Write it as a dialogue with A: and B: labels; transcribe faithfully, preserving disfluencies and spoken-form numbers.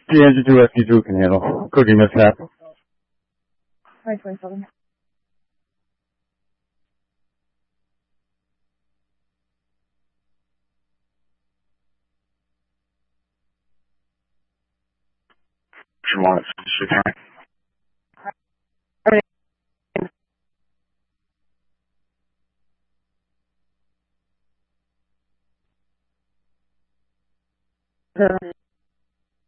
A: G engine two S Q two can handle. Cooking mishap.
B: Right, twenty-seven.
C: You want it?
B: Seven.